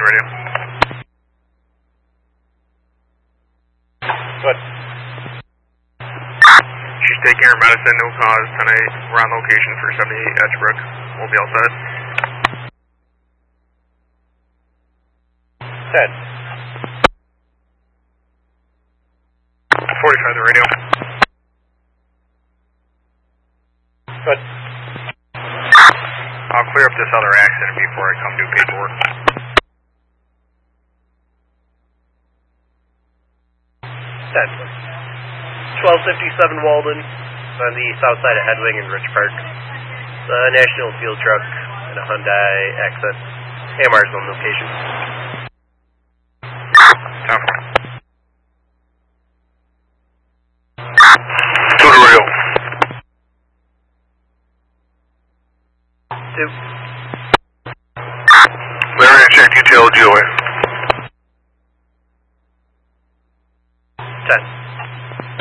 radio. Good. She's taking her medicine, no cause. 10-8, we're on location for 78 Edgebrook. We'll be all set. 10. 45 the radio. Good. I'll clear up this other accident before I come do paperwork. 10. 1257 Walden on the south side of Headwing and Rich Park. The National Field Truck and a Hyundai Accent. AMR's on location. 2 to radio. 2. Larry, check detail GOA. 10.